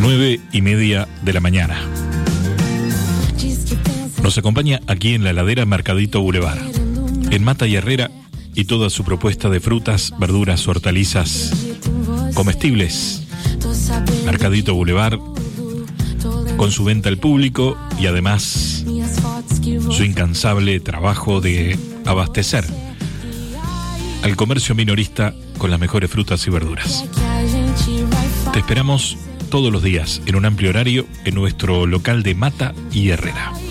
9:30 de la mañana. Nos acompaña aquí en la heladera Mercadito Boulevard, en Mata y Herrera, y toda su propuesta de frutas, verduras, hortalizas, comestibles. Mercadito Boulevard, con su venta al público y además su incansable trabajo de abastecer al comercio minorista con las mejores frutas y verduras. Te esperamos todos los días en un amplio horario en nuestro local de Mata y Herrera.